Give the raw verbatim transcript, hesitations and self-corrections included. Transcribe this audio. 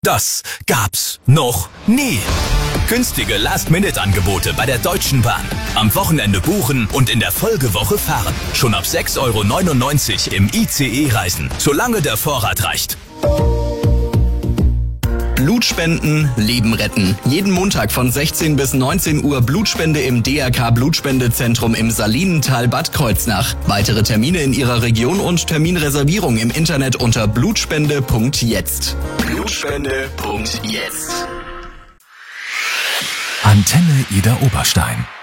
Das gab's noch nie. Günstige Last-Minute-Angebote bei der Deutschen Bahn. Am Wochenende buchen und in der Folgewoche fahren. Schon ab sechs Euro neunundneunzig im I C E reisen, solange der Vorrat reicht. Blutspenden, Leben retten. Jeden Montag von sechzehn bis neunzehn Uhr Blutspende im D R K Blutspendezentrum im Salinental Bad Kreuznach. Weitere Termine in Ihrer Region und Terminreservierung im Internet unter blutspende punkt jetzt. Blutspende punkt jetzt. Antenne Ida Oberstein.